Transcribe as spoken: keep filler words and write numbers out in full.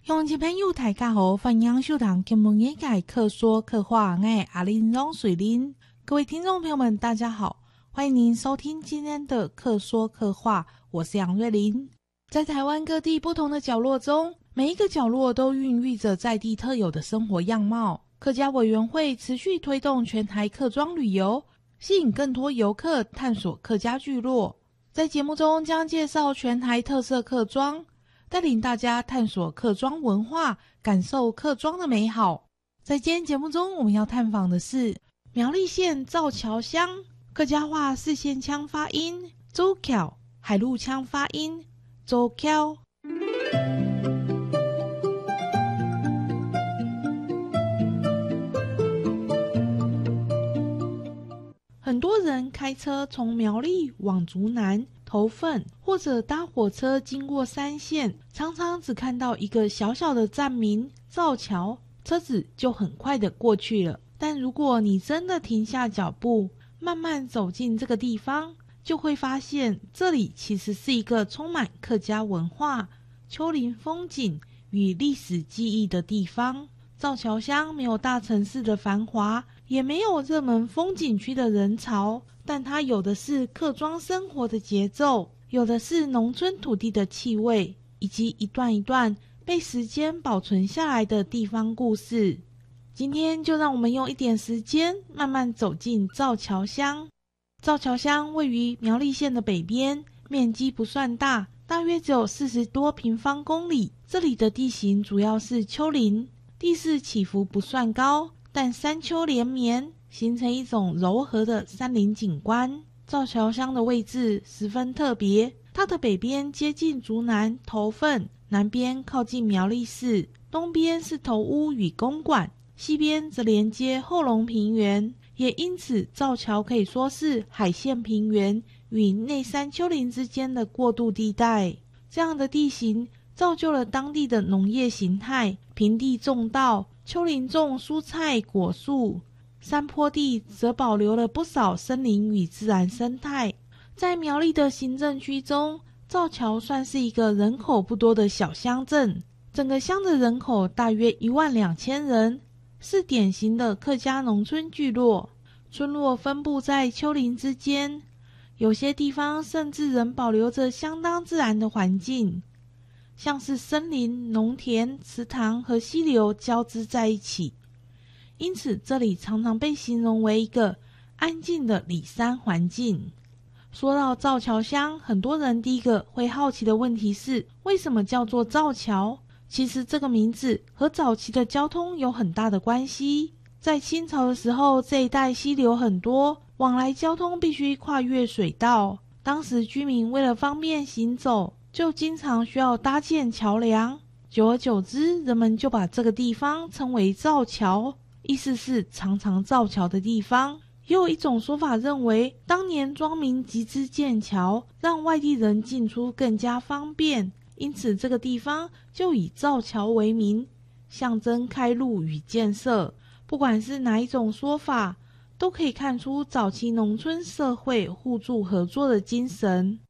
乡亲朋友大家好，欢迎收听金门业界客说客话，我是阿玲容水玲。各位听众朋友们大家好，欢迎您收听今天的客说客话，我是杨瑞玲。在台湾各地不同的角落中，每一个角落都孕育着在地特有的生活样貌。客家委员会持续推动全台客庄旅游，吸引更多游客探索客家聚落。在节目中将介绍全台特色客庄，带领大家探索客庄文化，感受客庄的美好。在今天节目中，我们要探访的是苗栗县造桥乡，客家话四线腔发音周桥，海陆腔发音周桥。很多人开车从苗栗往竹南、头份，或者搭火车经过三线，常常只看到一个小小的站名造桥，车子就很快的过去了。但如果你真的停下脚步，慢慢走进这个地方，就会发现这里其实是一个充满客家文化、丘陵风景与历史记忆的地方。造桥乡没有大城市的繁华，也没有热门风景区的人潮，但它有的是客庄生活的节奏，有的是农村土地的气味，以及一段一段被时间保存下来的地方故事。今天就让我们用一点时间慢慢走进造桥乡。造桥乡位于苗栗县的北边，面积不算大，大约只有四十多平方公里。这里的地形主要是丘陵，地势起伏不算高，但山丘连绵，形成一种柔和的山林景观。造桥乡的位置十分特别，它的北边接近竹南、头份，南边靠近苗栗市，东边是头屋与公馆，西边则连接后龙平原，也因此造桥可以说是海线平原与内山丘陵之间的过渡地带。这样的地形造就了当地的农业形态，平地种稻，丘陵种蔬菜果树，山坡地则保留了不少森林与自然生态。在苗栗的行政区中，造桥算是一个人口不多的小乡镇，整个乡的人口大约一万两千人，是典型的客家农村聚落。村落分布在丘陵之间，有些地方甚至仍保留着相当自然的环境，像是森林、农田、池塘和溪流交织在一起，因此这里常常被形容为一个安静的里山环境。说到造桥乡，很多人第一个会好奇的问题是，为什么叫做造桥？其实这个名字和早期的交通有很大的关系。在清朝的时候，这一带溪流很多，往来交通必须跨越水道，当时居民为了方便行走，就经常需要搭建桥梁，久而久之，人们就把这个地方称为造桥，意思是常常造桥的地方。也有一种说法认为，当年庄民集资建桥，让外地人进出更加方便，因此这个地方就以造桥为名，象征开路与建设。不管是哪一种说法，都可以看出早期农村社会互助合作的精神。